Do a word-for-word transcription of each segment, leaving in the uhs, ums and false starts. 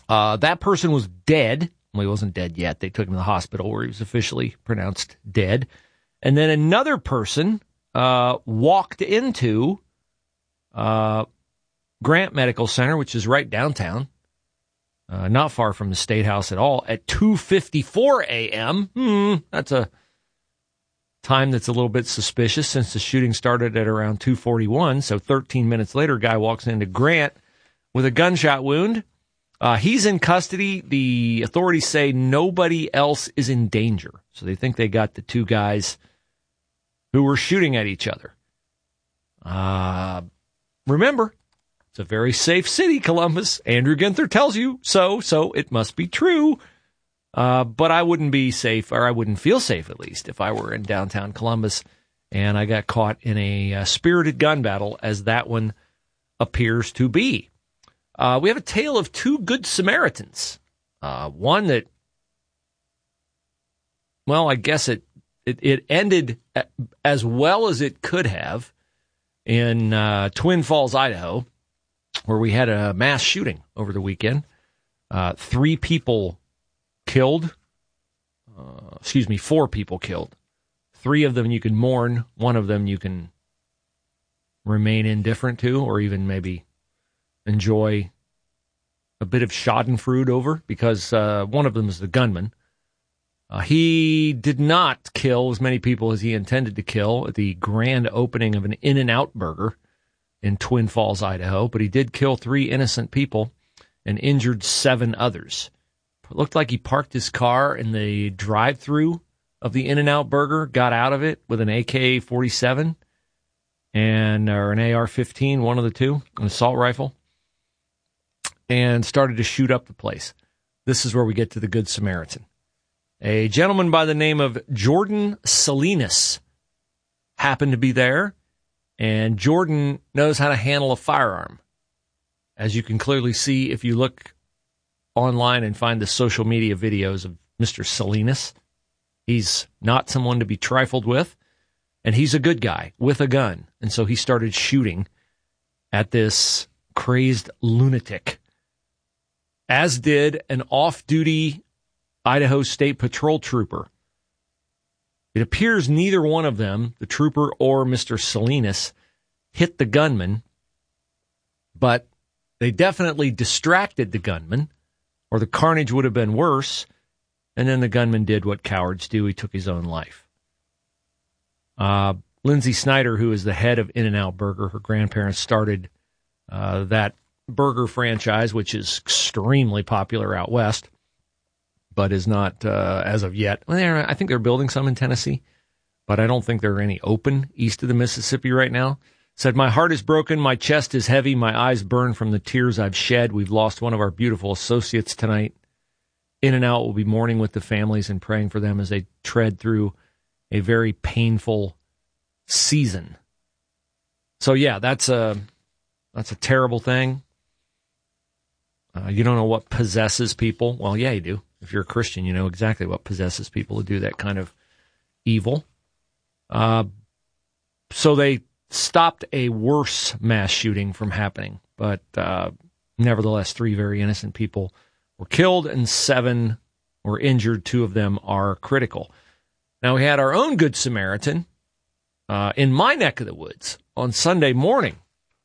Uh, that person was dead. Well, he wasn't dead yet. They took him to the hospital where he was officially pronounced dead. And then another person uh, walked into uh, Grant Medical Center, which is right downtown, uh, not far from the State House at all, at two fifty-four a.m. Hmm, that's a time that's a little bit suspicious since the shooting started at around two forty-one. So thirteen minutes later, a guy walks into Grant with a gunshot wound. Uh, he's in custody. The authorities say nobody else is in danger. So they think they got the two guys who were shooting at each other. Uh, remember, it's a very safe city, Columbus. Andrew Ginther tells you so, so it must be true. Uh, but I wouldn't be safe, or I wouldn't feel safe, at least, if I were in downtown Columbus and I got caught in a uh, spirited gun battle, as that one appears to be. Uh, we have a tale of two good Samaritans. Uh, one that, well, I guess it, it, it ended as well as it could have in uh, Twin Falls, Idaho, where we had a mass shooting over the weekend. Uh, three people killed. Uh, excuse me, four people killed. Three of them you can mourn. One of them you can remain indifferent to, or even maybe enjoy a bit of schadenfreude over, because uh, one of them is the gunman. Uh, he did not kill as many people as he intended to kill at the grand opening of an In-N-Out Burger in Twin Falls, Idaho, but he did kill three innocent people and injured seven others. It looked like he parked his car in the drive-thru of the In-N-Out Burger, got out of it with an A K forty-seven and or an A R fifteen, one of the two, an assault rifle, and started to shoot up the place. This is where we get to the Good Samaritan. A gentleman by the name of Jordan Salinas happened to be there, and Jordan knows how to handle a firearm. As you can clearly see if you look online and find the social media videos of Mister Salinas, he's not someone to be trifled with, and he's a good guy with a gun. And so he started shooting at this crazed lunatic, as did an off-duty Idaho State Patrol trooper. It appears neither one of them, the trooper or Mister Salinas, hit the gunman, but they definitely distracted the gunman, or the carnage would have been worse, and then the gunman did what cowards do. He took his own life. Uh, Lindsay Snyder, who is the head of In-N-Out Burger, her grandparents started uh, that burger franchise, which is extremely popular out west, but is not, uh, as of yet. Well, I think they're building some in Tennessee, but I don't think there are any open east of the Mississippi right now. Said, my heart is broken, my chest is heavy, my eyes burn from the tears I've shed. We've lost one of our beautiful associates tonight. In-N-Out will be mourning with the families and praying for them as they tread through a very painful season. So, yeah, that's a, that's a terrible thing. Uh, you don't know what possesses people. Well, yeah, you do. If you're a Christian, you know exactly what possesses people to do that kind of evil. Uh, so they stopped a worse mass shooting from happening. But uh, nevertheless, three very innocent people were killed and seven were injured. Two of them are critical. Now, we had our own Good Samaritan uh, in my neck of the woods on Sunday morning.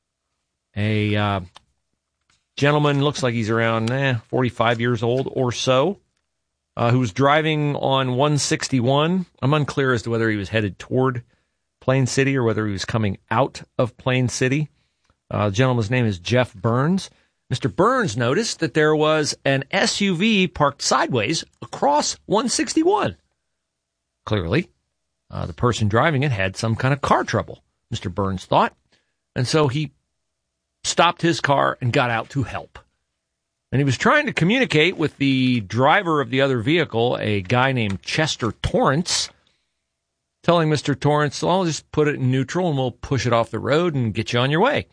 A uh, gentleman, looks like he's around eh, forty-five years old or so, uh, who was driving on one sixty-one. I'm unclear as to whether he was headed toward Plain City or whether he was coming out of Plain City. Uh, the gentleman's name is Jeff Burns. Mister Burns noticed that there was an S U V parked sideways across one sixty-one. Clearly, uh, the person driving it had some kind of car trouble, Mister Burns thought. And so he stopped his car and got out to help. And he was trying to communicate with the driver of the other vehicle, a guy named Chester Torrance, telling Mister Torrance, well, I'll just put it in neutral and we'll push it off the road and get you on your way.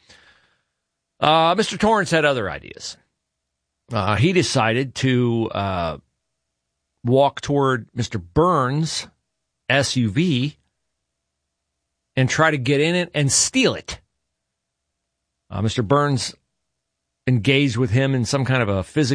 Uh, Mister Torrance had other ideas. Uh, he decided to uh, walk toward Mister Burns' S U V and try to get in it and steal it. Uh, Mister Burns engaged with him in some kind of a physical